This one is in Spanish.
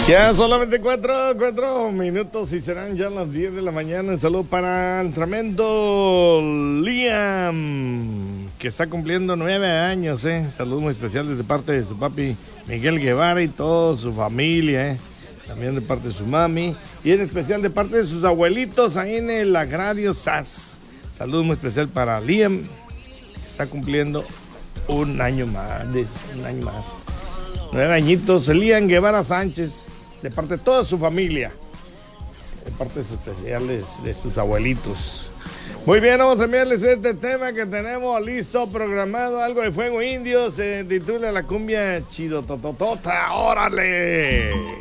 Ya solamente cuatro minutos y serán ya las 10 de la mañana. Un saludo para el tremendo Liam, que está cumpliendo 9 años. Saludo muy especial de parte de su papi Miguel Guevara y toda su familia. También de parte de su mami y en especial de parte de sus abuelitos ahí en el agrario SAS. Saludo muy especial para Liam, que está cumpliendo un año más. 9 añitos, Liam Guevara Sánchez, de parte de toda su familia, de partes especiales de sus abuelitos. Muy bien, vamos a enviarles este tema que tenemos listo, programado, algo de Fuego Indio, se titula La Cumbia Chido Tototota, ¡órale!